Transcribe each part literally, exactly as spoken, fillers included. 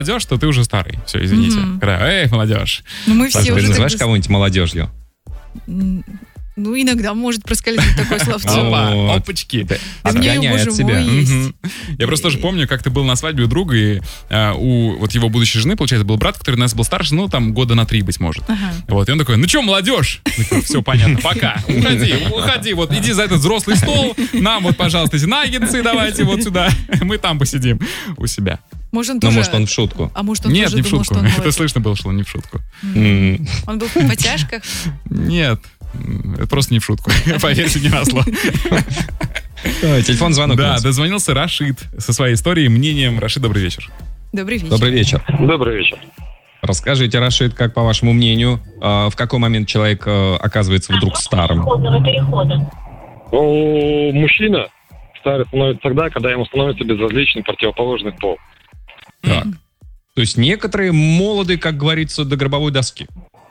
молодежь, то ты уже старый. Все, извините. Mm-hmm. Когда, эй, молодежь. Ну, мы все Саша, уже ты называешь так... кого-нибудь молодежью? Ну, иногда может проскользнуть такое словцо. Опа, опачки. Отгоняй от себя. Я просто тоже помню, как ты был на свадьбе у друга, и у вот его будущей жены, получается, был брат, который у нас был старше, ну, там, года на три, быть может. Вот, и он такой, ну что, молодежь? Все понятно, пока. Уходи, уходи, вот, иди за этот взрослый стол, нам вот, пожалуйста, эти наггетсы давайте вот сюда, мы там посидим у себя. Может, он ну, тоже... может, он в шутку. А может, он Нет, тоже не в думал, шутку. что он Это молодец. слышно было, что он не в шутку. Mm. Он был в потяжках? Нет, это просто не в шутку. Поверьте, не на слово. Телефон, звонок. Да, дозвонился Рашид со своей историей, мнением. Рашид, добрый вечер. Добрый вечер. Добрый вечер. Добрый вечер. Расскажите, Рашид, как по вашему мнению, в какой момент человек оказывается вдруг старым? Ну, мужчина старый становится тогда, когда ему становится безразличен противоположный пол. Так. То есть некоторые молоды, как говорится, до гробовой доски.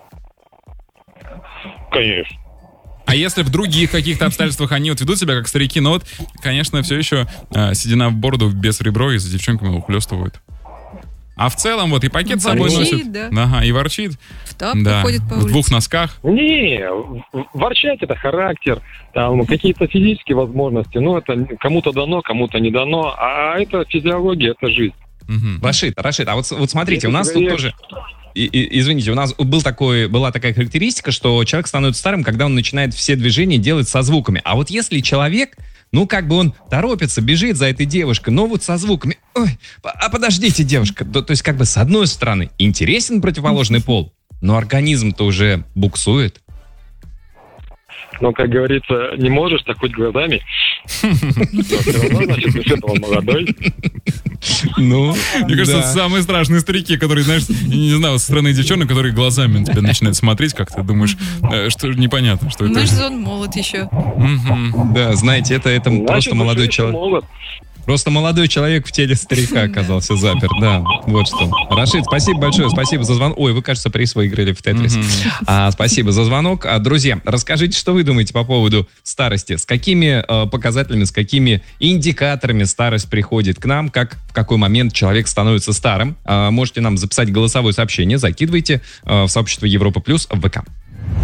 Конечно. А если в других каких-то обстоятельствах они вот ведут себя как старики, но вот, конечно, все еще э, седина в бороду, без в ребро, и за девчонками ухлёстывают. А в целом вот и пакет с собой носит. Да. Ага, и ворчит. В тапках да. ходит по В улице. двух носках. Не, ворчать это характер, там какие-то физические возможности, ну это кому-то дано, кому-то не дано, а это физиология, это жизнь. Угу. Рашид, Рашид, а вот, вот смотрите, это у нас тут тоже... И, и, извините, у нас был такой, была такая характеристика, что человек становится старым, когда он начинает все движения делать со звуками. А вот если человек, ну как бы он торопится, бежит за этой девушкой, но вот со звуками, ой, а подождите, девушка, то, то есть как бы с одной стороны интересен противоположный пол, но организм-то уже буксует. Но, как говорится, не можешь, так хоть глазами. Но все равно, значит, ты этого молодой. Ну, мне кажется, это самые страшные старики, которые, знаешь, не знаю, со стороны девчонок, которые глазами на тебя начинают смотреть, как ты думаешь, что непонятно, что это. Значит, он молод еще. Да, знаете, это, это просто молодой человек. Просто молодой человек в теле старика оказался заперт, да, вот что. Рашид, спасибо большое, спасибо за звонок. Ой, вы, кажется, приз выиграли в Тетрис. Mm-hmm. А, спасибо за звонок. А, друзья, расскажите, что вы думаете по поводу старости? С какими э, показателями, с какими индикаторами старость приходит к нам? Как, в какой момент человек становится старым? А, можете нам записать голосовое сообщение, закидывайте э, в сообщество Европа Плюс в ВК.